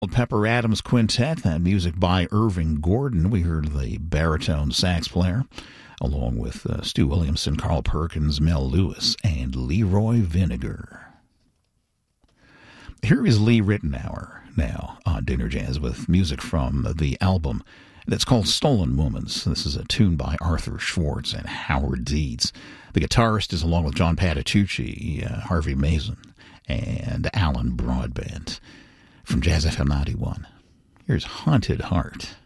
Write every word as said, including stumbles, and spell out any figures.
Pepper Adams Quintet, that music by Irving Gordon. We heard the baritone sax player, along with uh, Stu Williamson, Carl Perkins, Mel Lewis, and Leroy Vinegar. Here is Lee Ritenour now on Dinner Jazz with music from the album that's called Stolen Moments. This is a tune by Arthur Schwartz and Howard Deeds. The guitarist is along with John Patitucci, uh, Harvey Mason, and Alan Broadbent. From Jazz F M ninety-one, here's Haunted Heart.